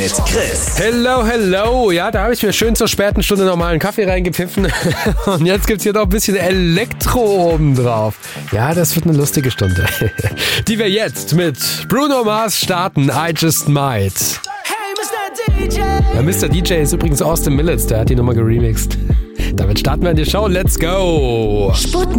mit Chris. Hello. Ja, da habe ich mir schön zur späten Stunde normalen Kaffee reingepfiffen. Und jetzt gibt's hier noch ein bisschen Elektro obendrauf. Ja, das wird eine lustige Stunde. Die wir jetzt mit Bruno Mars starten. I Just Might. Hey, Mr. DJ. Ja, Mr. DJ ist übrigens Austin Millets, der hat die Nummer geremixed. Damit starten wir in die Show. Let's go!